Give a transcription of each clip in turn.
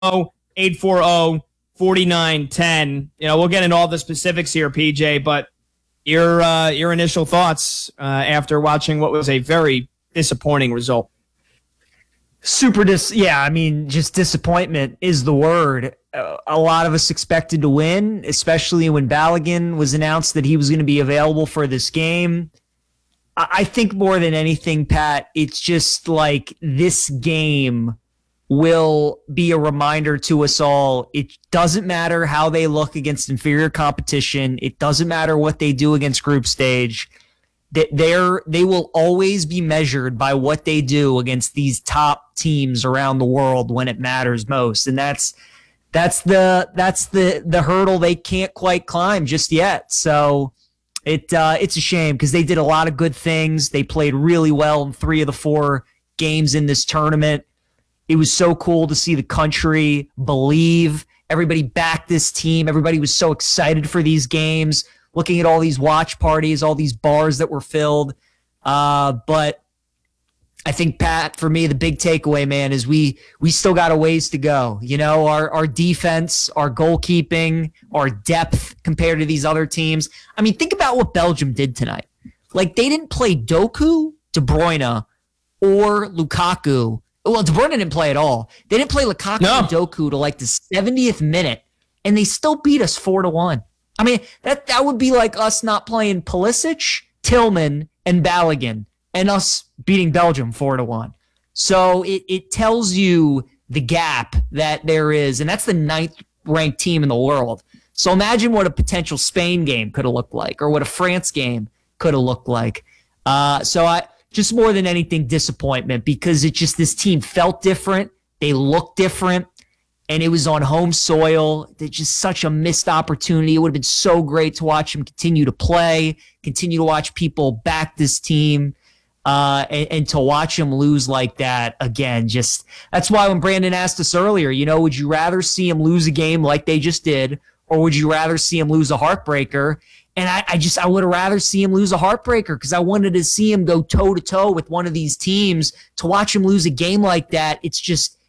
780-840-4910. We'll get into all the specifics here, PJ, but your initial thoughts after watching what was a very disappointing result. Just disappointment is the word. A lot of us expected to win, especially when Balogun was announced that he was going to be available for this game. I think more than anything, Pat, it's just like this game will be a reminder to us all. It doesn't matter how they look against inferior competition. It doesn't matter what they do against group stage. They will always be measured by what they do against these top teams around the world when it matters most. And that's the hurdle they can't quite climb just yet. So it's a shame because they did a lot of good things. They played really well in 3 of the 4 games in this tournament. It was so cool to see the country believe. Everybody backed this team. Everybody was so excited for these games, looking at all these watch parties, all these bars that were filled. But I think, Pat, for me, the big takeaway, man, is we still got a ways to go. Our defense, our goalkeeping, our depth compared to these other teams. I mean, think about what Belgium did tonight. Like, they didn't play Doku, De Bruyne, or Lukaku. Well, De Bruyne didn't play at all. They didn't play Lukaku and Doku to like the 70th minute, and they still beat us 4-1. I mean, that would be like us not playing Pulisic, Tillman, and Balogun, and us beating Belgium 4-1. So it tells you the gap that there is, and that's the 9th ranked team in the world. So imagine what a potential Spain game could have looked like, or what a France game could have looked like. Just more than anything, disappointment, because this team felt different. They looked different, and it was on home soil. It's just such a missed opportunity. It would have been so great to watch them continue to play, continue to watch people back this team, and to watch them lose like that again. That's why when Brandon asked us earlier, would you rather see them lose a game like they just did, or would you rather see them lose a heartbreaker? And I would have rather see him lose a heartbreaker because I wanted to see him go toe-to-toe with one of these teams. To watch him lose a game like that, it's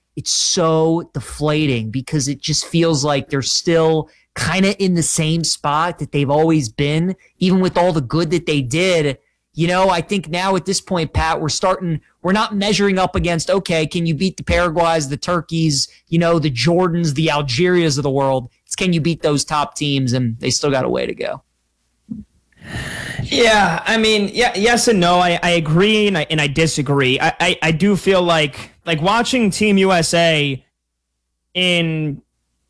so deflating because it just feels like they're still kind of in the same spot that they've always been, even with all the good that they did. I think now at this point, Pat, we're not measuring up against, okay, can you beat the Paraguays, the Turkeys, the Jordans, the Algerias of the world? It's can you beat those top teams, and they still got a way to go. Yeah, I mean, yes and no. I agree and I disagree. I do feel like watching Team USA in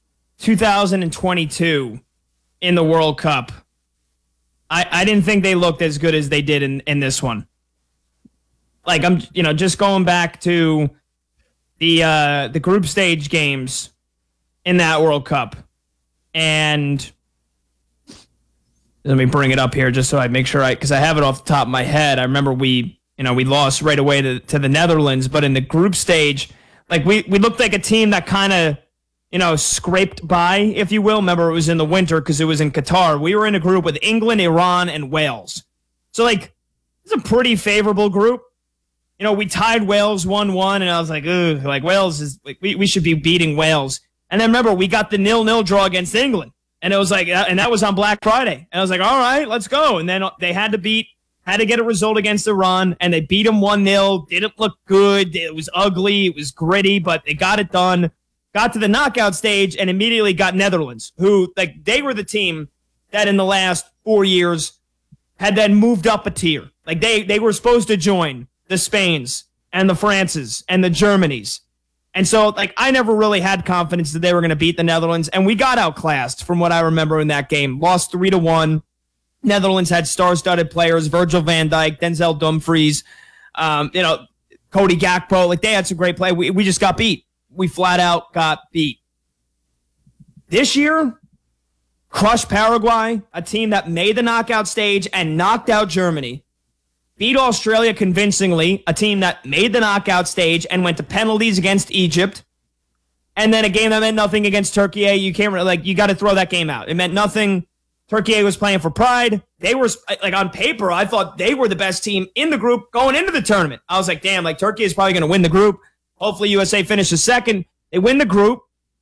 2022 in the World Cup, I didn't think they looked as good as they did in this one. Like, I'm just going back to the group stage games in that World Cup, and let me bring it up here just so I make sure because I have it off the top of my head. I remember we lost right away to the Netherlands, but in the group stage, like we looked like a team that kind of, scraped by, if you will. Remember, it was in the winter because it was in Qatar. We were in a group with England, Iran, and Wales. So, it's a pretty favorable group. We tied Wales 1-1, and I was like, ugh, Wales is, we should be beating Wales. And then remember, we got the 0-0 draw against England. And it was and that was on Black Friday. And I was like, all right, let's go. And then they had to get a result against Iran, and they beat them 1-0. Didn't look good. It was ugly. It was gritty, but they got it done. Got to the knockout stage and immediately got Netherlands, who, they were the team that in the last 4 years had then moved up a tier. They were supposed to join the Spains and the Frances and the Germanys. And so, I never really had confidence that they were going to beat the Netherlands, and we got outclassed from what I remember in that game. Lost 3-1. Netherlands had star-studded players, Virgil van Dijk, Denzel Dumfries, Cody Gakpo. They had some great play. We just got beat. We flat out got beat. This year, crushed Paraguay, a team that made the knockout stage and knocked out Germany. Beat Australia convincingly, a team that made the knockout stage and went to penalties against Egypt. And then a game that meant nothing against Turkey. You can't you got to throw that game out. It meant nothing. Turkey was playing for pride. They were on paper, I thought they were the best team in the group going into the tournament. I was like, damn, Turkey is probably going to win the group. Hopefully USA finishes second. They win the group.